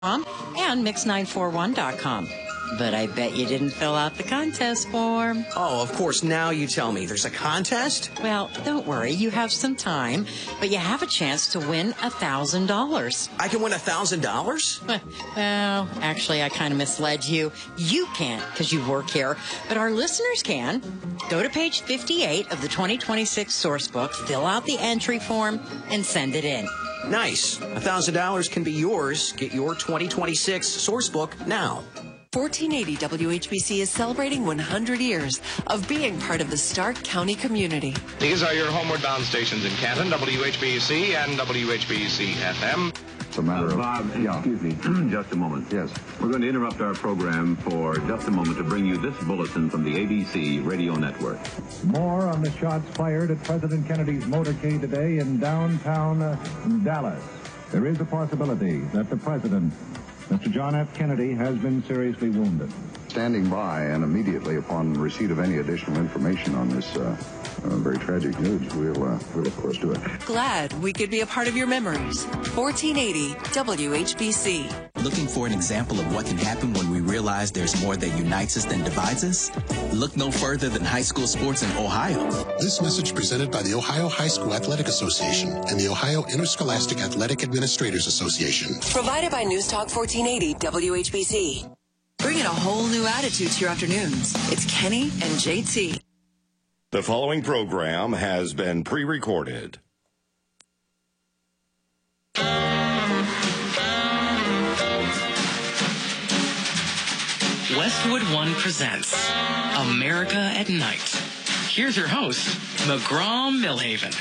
and Mix941.com. But I bet you didn't fill out the contest form. Oh, of course, now you tell me. There's a contest? Well, don't worry. You have some time, but you have a chance to win $1,000. I can win $1,000? Well, actually, I kind of misled you. You can't because you work here, but our listeners can. Go to page 58 of the 2026 source book, fill out the entry form, and send it in. Nice. $1,000 can be yours. Get your 2026 source book now. 1480 WHBC is celebrating 100 years of being part of the Stark County community. These are your homeward bound stations in Canton, WHBC and WHBC FM. It's a matter of... Bob, excuse me, just a moment. Yes. We're going to interrupt our program for just a moment to bring you this bulletin from the ABC Radio Network. More on the shots fired at President Kennedy's motorcade today in downtown Dallas. There is a possibility that the president, Mr. John F. Kennedy, has been seriously wounded. Standing by, and immediately upon receipt of any additional information on this very tragic news, we'll of course do it. Glad we could be a part of your memories. 1480 WHBC. Looking for an example of what can happen when we realize there's more that unites us than divides us? Look no further than high school sports in Ohio. This message presented by the Ohio High School Athletic Association and the Ohio Interscholastic Athletic Administrators Association. Provided by News Talk 1480 WHBC. Bringing a whole new attitude to your afternoons. It's Kenny and JT. The following program has been pre-recorded. Westwood One presents America at Night. Here's your host, McGraw-Millhaven.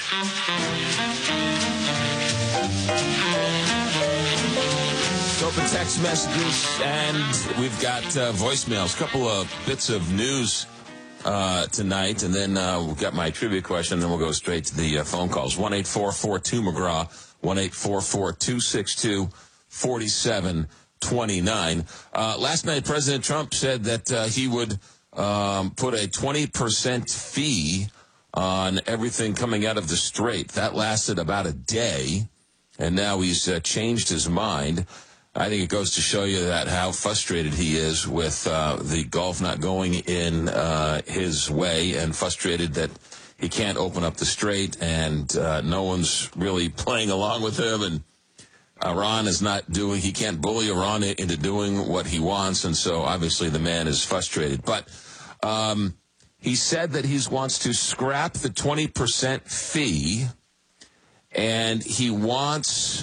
Open text messages, and we've got voicemails. A couple of bits of news tonight, and then we've got my trivia question, and then we'll go straight to the phone calls. 1-844-2-McGraw, 1-844-262-4729. Last night, President Trump said that he would put a 20% fee on everything coming out of the strait. That lasted about a day, and now he's changed his mind. I think it goes to show you that how frustrated he is with the Gulf not going in his way, and frustrated that he can't open up the strait, and no one's really playing along with him, and Iran is not doing, he can't bully Iran into doing what he wants, and so obviously the man is frustrated. But he said that he wants to scrap the 20% fee, and he wants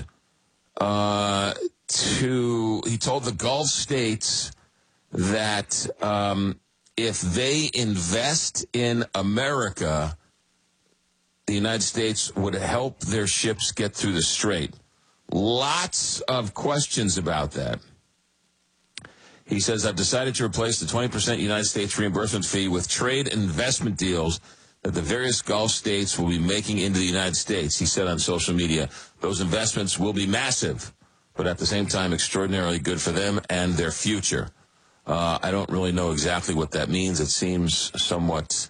he told the Gulf states that if they invest in America, the United States would help their ships get through the strait. Lots of questions about that. He says, I've decided to replace the 20% United States reimbursement fee with trade and investment deals that the various Gulf states will be making into the United States. He said on social media, those investments will be massive, but at the same time extraordinarily good for them and their future. I don't really know exactly what that means. It seems somewhat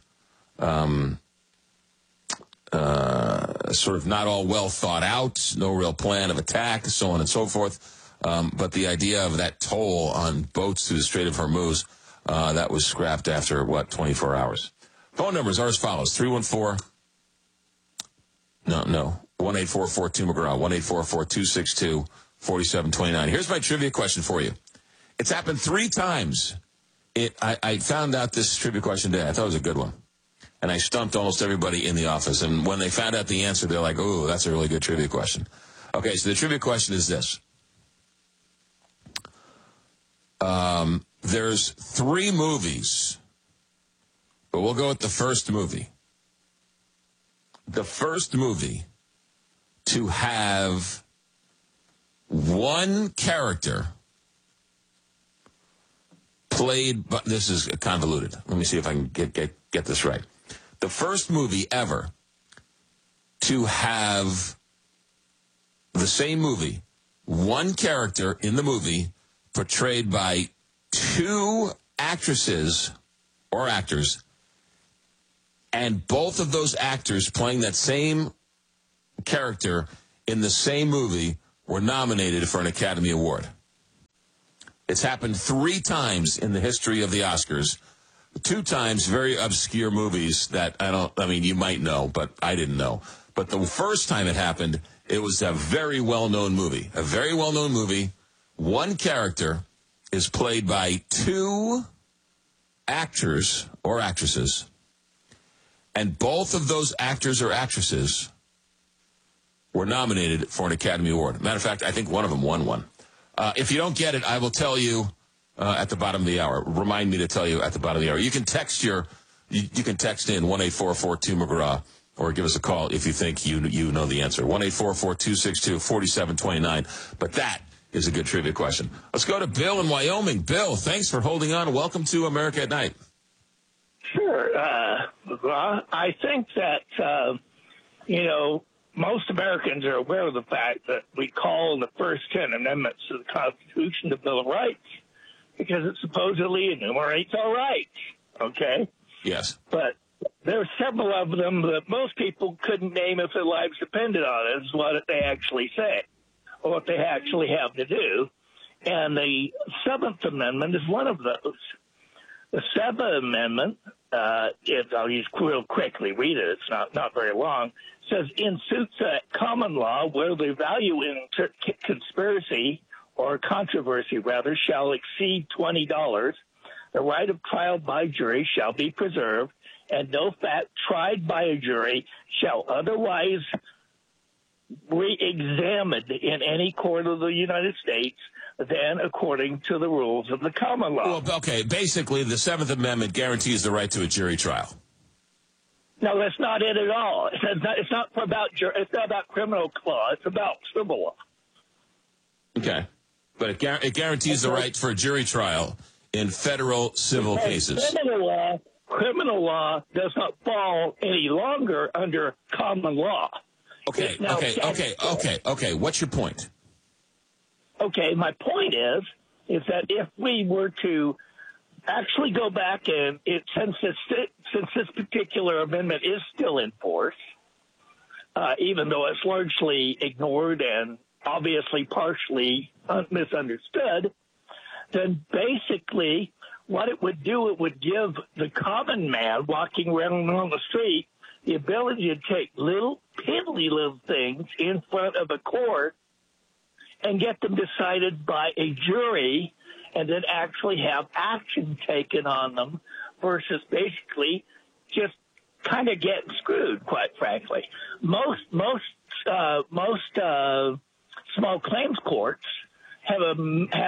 sort of not all well thought out, no real plan of attack, so on and so forth. But the idea of that toll on boats through the Strait of Hormuz, that was scrapped after, 24 hours. Phone numbers are as follows, 1-844-2-McGraw, 1-844-262-4729. Here's my trivia question for you. It's happened 3 times. I found out this trivia question today. I thought it was a good one. And I stumped almost everybody in the office. And when they found out the answer, they're like, ooh, that's a really good trivia question. Okay, so the trivia question is this. There's 3 movies, but we'll go with the first movie. The first movie to have one character played, but this is convoluted. Let me see if I can get this right. The first movie ever to have the same movie, one character in the movie portrayed by 2 actresses or actors, and both of those actors playing that same character in the same movie were nominated for an Academy Award. It's happened 3 times in the history of the Oscars. 2 times very obscure movies that you might know, but I didn't know. But the first time it happened, it was a very well-known movie. A very well-known movie. One character is played by 2 actors or actresses, and both of those actors or actresses were nominated for an Academy Award. Matter of fact, I think one of them won one. If you don't get it, I will tell you at the bottom of the hour. Remind me to tell you at the bottom of the hour. You can text you can text in 1-844-2-McGraw, or give us a call if you think you know the answer. 1-844-262-4729. But that is a good trivia question. Let's go to Bill in Wyoming. Bill, thanks for holding on. Welcome to America at Night. Sure. McGraw, I think that, most Americans are aware of the fact that we call the first 10 amendments to the Constitution the Bill of Rights because it supposedly enumerates our rights, okay? Yes. But there are several of them that most people couldn't name if their lives depended on it, is what they actually say, or what they actually have to do. And the 7th Amendment is one of those. The 7th Amendment, I'll just real quickly read it, it's not very long, says, in suits at common law where the value in conspiracy or controversy, rather, shall exceed $20, the right of trial by jury shall be preserved, and no fact tried by a jury shall otherwise re-examined in any court of the United States than according to the rules of the common law. Well, okay, basically the 7th Amendment guarantees the right to a jury trial. No, that's not it at all. It's not about criminal law. It's about civil law. Okay, but it guarantees the right for a jury trial in federal civil cases. Criminal law does not fall any longer under common law. Okay. What's your point? Okay, my point is that if we were to actually go back and since this particular amendment is still in force, even though it's largely ignored and obviously partially misunderstood, then basically what it would do, it would give the common man walking around on the street the ability to take little piddly little things in front of a court and get them decided by a jury and then actually have action taken on them versus basically just kind of getting screwed, quite frankly. Most small claims courts have a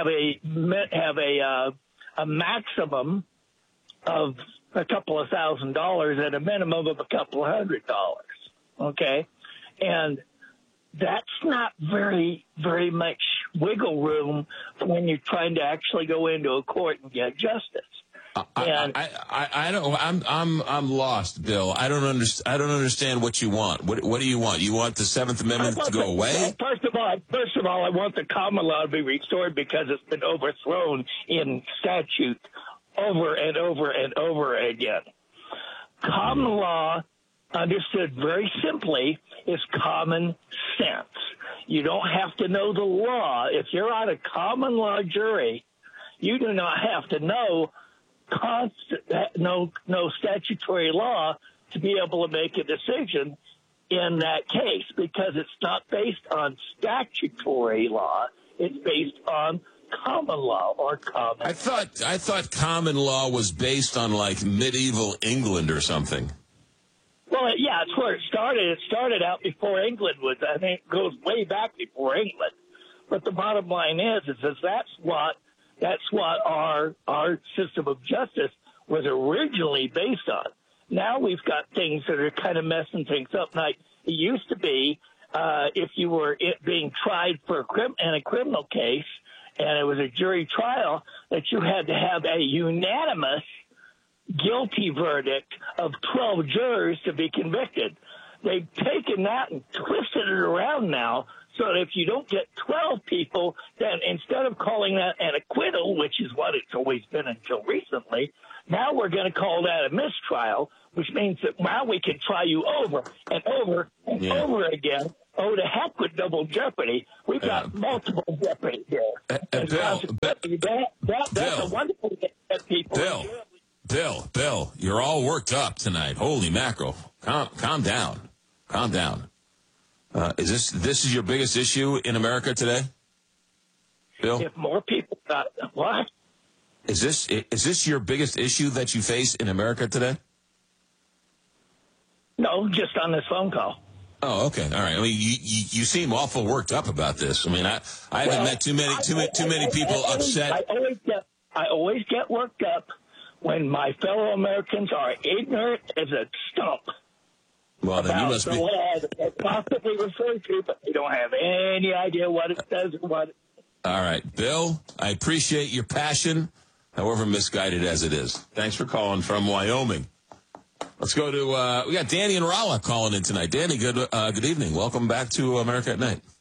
maximum of a couple of $1,000s and a minimum of a couple of $100. Okay, and that's not very much wiggle room when you're trying to actually go into a court and get justice. I'm lost, Bill. I don't understand what you want. What do you want? You want the 7th Amendment to go away? First of all, I want the common law to be restored because it's been overthrown in statute over and over and over again. Common law, understood very simply, is common sense. You don't have to know the law. If you're on a common law jury, you do not have to know no statutory law to be able to make a decision in that case because it's not based on statutory law. It's based on common law or common. I thought common law was based on like medieval England or something. Well, yeah, it's where it started. It started out before England was. I think it goes way back before England. But the bottom line is that's what our system of justice was originally based on. Now we've got things that are kind of messing things up. Like it used to be, if you were being tried for in a criminal case and it was a jury trial, that you had to have a unanimous guilty verdict of 12 jurors to be convicted. They've taken that and twisted it around now so that if you don't get 12 people, then instead of calling that an acquittal, which is what it's always been until recently, now we're going to call that a mistrial, which means that now we can try you over and over and over again Oh, the heck with double jeopardy. We've got multiple jeopardy here. And Bill, that's a wonderful thing that people Bill, you're all worked up tonight. Holy mackerel. Calm down. Calm down. Is this is your biggest issue in America today? Bill? If more people got what? Is this your biggest issue that you face in America today? No, just on this phone call. Oh, okay. All right. I mean, you seem awful worked up about this. I mean, I haven't met too many people upset. I always get worked up when my fellow Americans are ignorant as a stump. Well, then you must be. The law that they possibly refer to, but they don't have any idea what it says or what. All right, Bill, I appreciate your passion, however misguided as it is. Thanks for calling from Wyoming. Let's go to, we got Danny and Rolla calling in tonight. Danny, good evening. Welcome back to America at Night.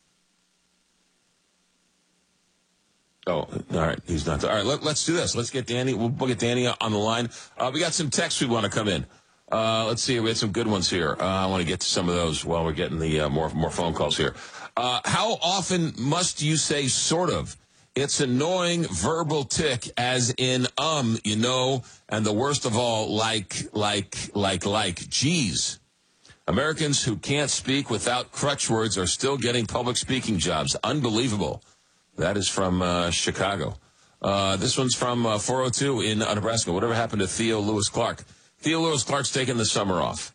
Oh, all right. He's not there. All right, let's do this. Let's get Danny. We'll get Danny on the line. We got some texts we want to come in. Let's see. We had some good ones here. I want to get to some of those while we're getting the more phone calls here. How often must you say sort of? It's annoying verbal tick as in, you know, and the worst of all, like. Geez. Americans who can't speak without crutch words are still getting public speaking jobs. Unbelievable. That is from Chicago. This one's from 402 in Nebraska. Whatever happened to Theo Lewis Clark? Theo Lewis Clark's taking the summer off.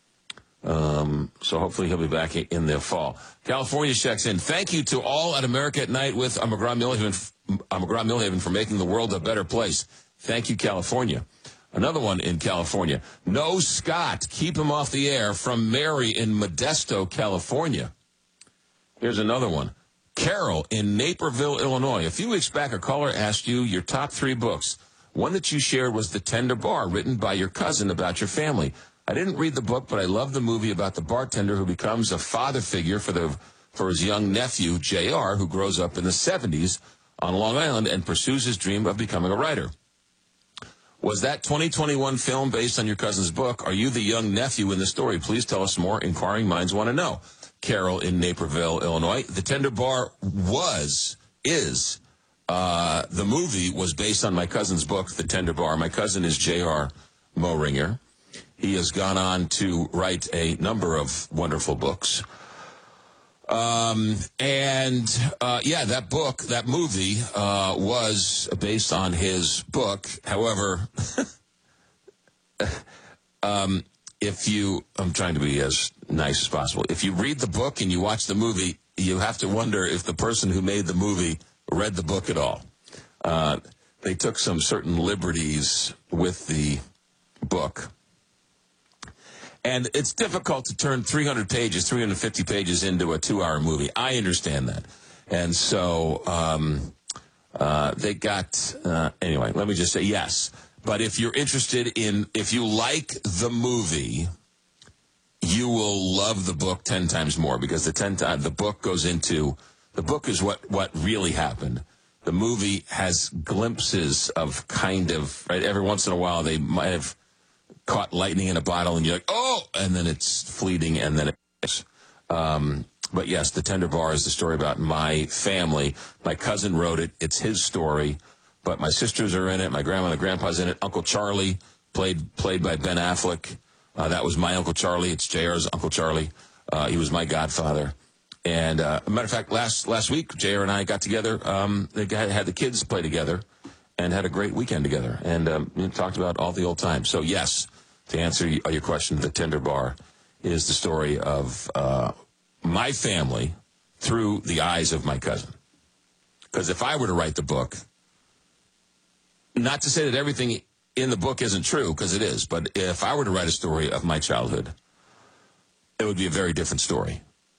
So hopefully he'll be back in the fall. California checks in. Thank you to all at America at Night with McGraw-Milhaven for making the world a better place. Thank you, California. Another one in California. No, Scott, keep him off the air, from Mary in Modesto, California. Here's another one. Carol in Naperville, Illinois. A few weeks back, a caller asked you your top 3 books. One that you shared was The Tender Bar, written by your cousin about your family. I didn't read the book, but I love the movie about the bartender who becomes a father figure for his young nephew, JR, who grows up in the 70s on Long Island and pursues his dream of becoming a writer. Was that 2021 film based on your cousin's book? Are you the young nephew in the story? Please tell us more. Inquiring minds want to know. Carol in Naperville, Illinois. The Tender Bar is the movie was based on my cousin's book, The Tender Bar. My cousin is J.R. Moehringer. He has gone on to write a number of wonderful books. That movie was based on his book. However, I'm trying to be as nice as possible. If you read the book and you watch the movie, you have to wonder if the person who made the movie read the book at all. They took some certain liberties with the book. And it's difficult to turn 350 pages into a 2-hour movie. I understand that. And so they got, anyway, let me just say yes. But if you're interested if you like the movie, you will love the book 10 times more, because the book is what really happened. The movie has glimpses of right, every once in a while they might have caught lightning in a bottle and you're like, oh, and then it's fleeting and then it's, but yes, The Tender Bar is the story about my family. My cousin wrote it. It's his story, but my sisters are in it. My grandma and grandpa's in it. Uncle Charlie, played by Ben Affleck. That was my Uncle Charlie. It's JR's Uncle Charlie. He was my godfather. And, a matter of fact, last week, JR and I got together. They had the kids play together and had a great weekend together. And, we talked about all the old times. So yes, to answer your question, The Tender Bar is the story of, my family through the eyes of my cousin. Because if I were to write the book, not to say that everything in the book isn't true, because it is, but if I were to write a story of my childhood, it would be a very different story.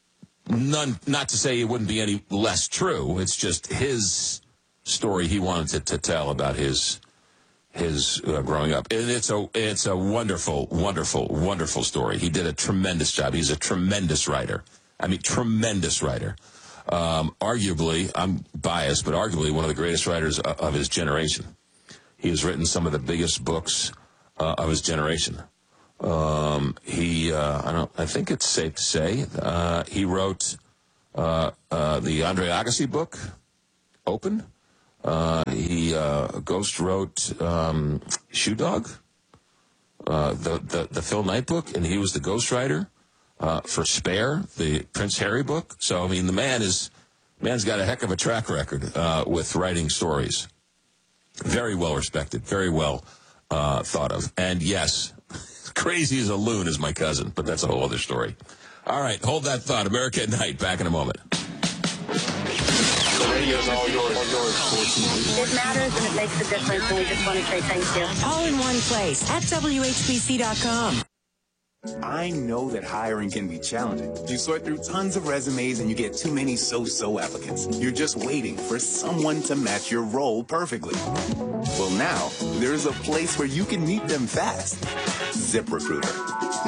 Not to say it wouldn't be any less true. It's just his story he wanted to tell about his growing up. And it's a wonderful, wonderful, wonderful story. He did a tremendous job. He's a tremendous writer. I mean, tremendous writer. Arguably, I'm biased, but arguably one of the greatest writers of his generation. He has written some of the biggest books of his generation. I think it's safe to say, he wrote the Andre Agassi book, Open. He ghost wrote Shoe Dog, the Phil Knight book, and he was the ghostwriter for Spare, the Prince Harry book. So I mean, the man's got a heck of a track record with writing stories. Very well respected, very well thought of, and yes, crazy as a loon is my cousin, but that's a whole other story. All right, hold that thought. America at Night, back in a moment. The radio's all yours. It matters and it makes a difference, and we just want to say thank you. All in one place at WHBC.com. I know that hiring can be challenging. You sort through tons of resumes and you get too many so-so applicants. You're just waiting for someone to match your role perfectly. Well, now, there's a place where you can meet them fast. ZipRecruiter.